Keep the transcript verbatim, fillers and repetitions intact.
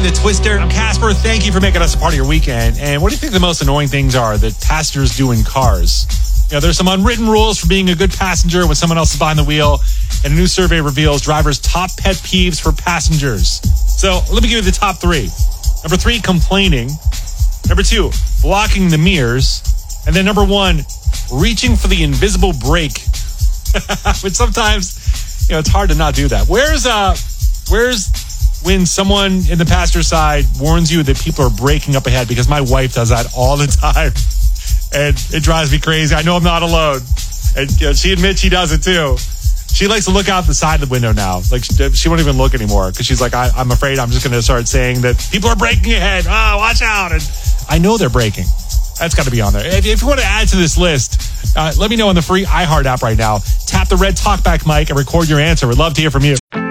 the Twister. I'm Casper. Thank you for making us a part of your weekend. And what do you think the most annoying things are that passengers do in cars? You know, there's some unwritten rules for being a good passenger when someone else is behind the wheel. And a new survey reveals drivers' top pet peeves for passengers. So let me give you the top three. Number three, complaining. Number two, blocking the mirrors. And then number one, reaching for the invisible brake. But sometimes, you know, it's hard to not do that. Where's uh, where's when someone in the passenger side warns you that people are braking up ahead? Because my wife does that all the time, and it drives me crazy. I know I'm not alone, and you know, she admits she does it too. She likes to look out the side of the window now. Like she, she won't even look anymore because she's like, I, I'm afraid I'm just going to start saying that people are braking ahead. Oh, watch out! And I know they're braking. That's got to be on there. If, if you want to add to this list, uh, let me know on the free iHeart app right now. Tap the red talkback mic and record your answer. We'd love to hear from you.